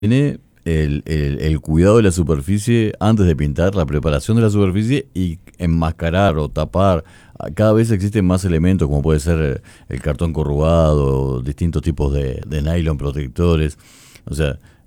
tiene el cuidado de la superficie antes de pintar, la preparación de la superficie y enmascarar o tapar. Cada vez existen más elementos, como puede ser el cartón corrugado, distintos tipos de nylon protectores. O sea,